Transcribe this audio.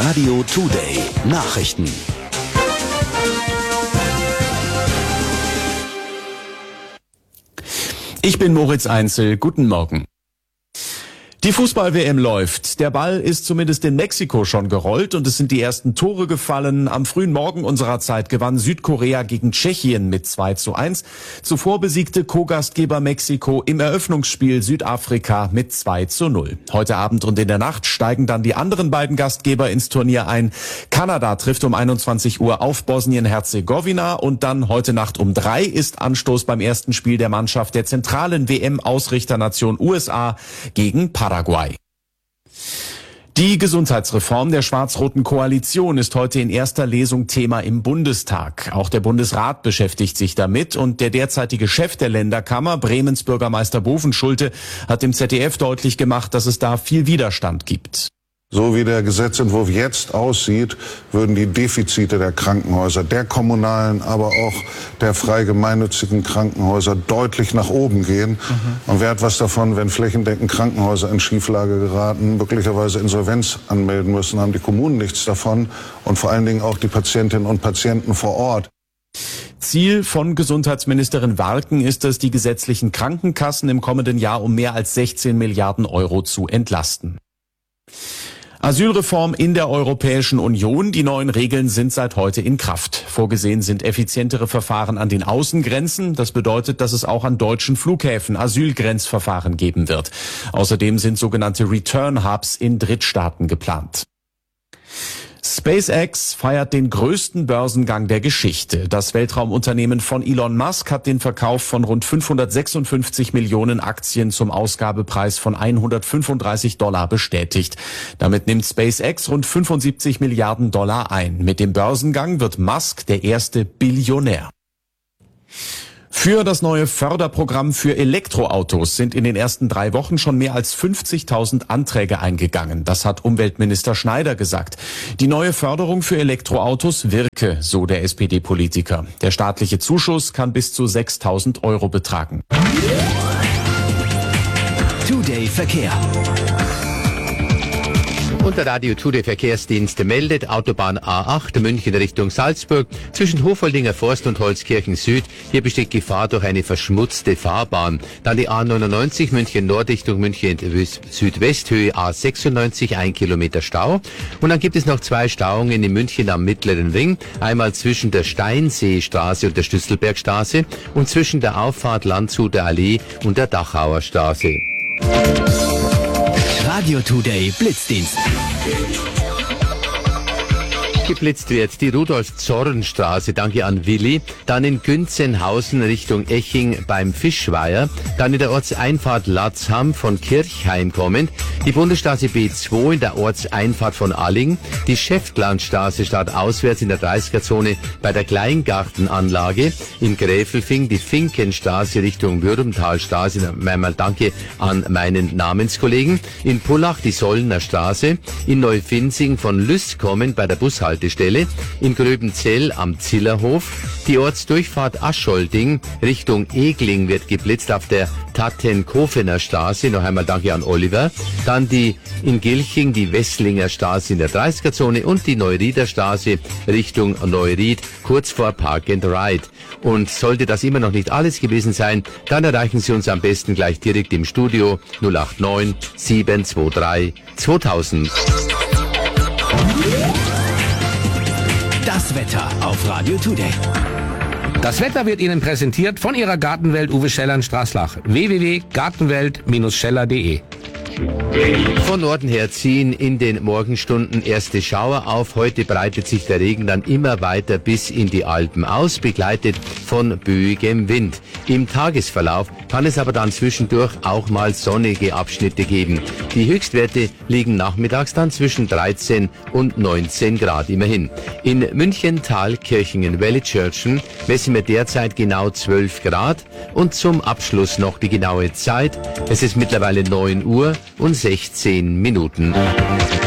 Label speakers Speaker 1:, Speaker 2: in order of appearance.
Speaker 1: Radio Today Nachrichten.
Speaker 2: Ich bin Moritz Einzel. Guten Morgen. Die Fußball-WM läuft. Der Ball ist zumindest in Mexiko schon gerollt und es sind die ersten Tore gefallen. Am frühen Morgen unserer Zeit gewann Südkorea gegen Tschechien mit 2:1. Zuvor besiegte Co-Gastgeber Mexiko im Eröffnungsspiel Südafrika mit 2:0. Heute Abend und in der Nacht steigen dann die anderen beiden Gastgeber ins Turnier ein. Kanada trifft um 21 Uhr auf Bosnien-Herzegowina und dann heute Nacht um 3 ist Anstoß beim ersten Spiel der Mannschaft der zentralen WM-Ausrichternation USA gegen Paraguay. Die Gesundheitsreform der schwarz-roten Koalition ist heute in erster Lesung Thema im Bundestag. Auch der Bundesrat beschäftigt sich damit und der derzeitige Chef der Länderkammer, Bremens Bürgermeister Bovenschulte, hat dem ZDF deutlich gemacht, dass es da viel Widerstand gibt.
Speaker 3: So wie der Gesetzentwurf jetzt aussieht, würden die Defizite der Krankenhäuser, der kommunalen, aber auch der frei gemeinnützigen Krankenhäuser deutlich nach oben gehen. Und wer hat was davon, wenn flächendeckend Krankenhäuser in Schieflage geraten, möglicherweise Insolvenz anmelden müssen, haben die Kommunen nichts davon und vor allen Dingen auch die Patientinnen und Patienten vor Ort.
Speaker 2: Ziel von Gesundheitsministerin Warken ist es, die gesetzlichen Krankenkassen im kommenden Jahr um mehr als 16 Milliarden Euro zu entlasten. Asylreform in der Europäischen Union. Die neuen Regeln sind seit heute in Kraft. Vorgesehen sind effizientere Verfahren an den Außengrenzen. Das bedeutet, dass es auch an deutschen Flughäfen Asylgrenzverfahren geben wird. Außerdem sind sogenannte Return Hubs in Drittstaaten geplant. SpaceX feiert den größten Börsengang der Geschichte. Das Weltraumunternehmen von Elon Musk hat den Verkauf von rund 556 Millionen Aktien zum Ausgabepreis von $135 bestätigt. Damit nimmt SpaceX rund 75 Milliarden Dollar ein. Mit dem Börsengang wird Musk der erste Billionär. Für das neue Förderprogramm für Elektroautos sind in den ersten 3 Wochen schon mehr als 50.000 Anträge eingegangen. Das hat Umweltminister Schneider gesagt. Die neue Förderung für Elektroautos wirke, so der SPD-Politiker. Der staatliche Zuschuss kann bis zu 6.000 Euro betragen.
Speaker 1: Today Verkehr.
Speaker 4: Und der Radio Today Verkehrsdienst meldet Autobahn A8 München Richtung Salzburg zwischen Hofoldinger Forst und Holzkirchen Süd. Hier besteht Gefahr durch eine verschmutzte Fahrbahn. Dann die A99 München Nord Richtung München Südwest Höhe A96 1 Kilometer Stau. Und dann gibt es noch 2 Stauungen in München am Mittleren Ring. Einmal zwischen der Steinseestraße und der Stüsselbergstraße und zwischen der Auffahrt Landshuter Allee und der Dachauer Straße.
Speaker 1: Radio Today Blitzdienst.
Speaker 4: Geblitzt wird die Rudolf-Zorn-Straße, danke an Willi, dann in Günzenhausen Richtung Eching beim Fischweiher, dann in der Ortseinfahrt Latzham von Kirchheim kommend, die Bundesstraße B2 in der Ortseinfahrt von Alling, die Schäftlandstraße startauswärts in der 30er-Zone bei der Kleingartenanlage, in Gräfelfing die Finkenstraße Richtung Würmtalstraße, einmal danke an meinen Namenskollegen, in Pullach die Sollner Straße, in Neufinzing von Lüss kommend bei der Bushaltestelle, in Gröbenzell am Zillerhof, die Ortsdurchfahrt Ascholdding Richtung Egling wird geblitzt auf der Tattenkofener Straße, noch einmal danke an Oliver, dann die in Gilching die Wesslinger Straße in der 30er-Zone und die Neurieder Straße Richtung Neuried, kurz vor Park and Ride. Und sollte das immer noch nicht alles gewesen sein, dann erreichen Sie uns am besten gleich direkt im Studio 089 723 2000.
Speaker 1: Das Wetter auf Radio Today.
Speaker 5: Das Wetter wird Ihnen präsentiert von Ihrer Gartenwelt Uwe Scheller in Straßlach. www.gartenwelt-scheller.de.
Speaker 4: Von Norden her ziehen in den Morgenstunden erste Schauer auf. Heute breitet sich der Regen dann immer weiter bis in die Alpen aus, begleitet von böigem Wind. Im Tagesverlauf kann es aber dann zwischendurch auch mal sonnige Abschnitte geben. Die Höchstwerte liegen nachmittags dann zwischen 13 und 19 Grad immerhin. In München, Thalkirchen, Wellitzschörtchen messen wir derzeit genau 12 Grad. Und zum Abschluss noch die genaue Zeit. Es ist mittlerweile 9 Uhr und 16 Minuten.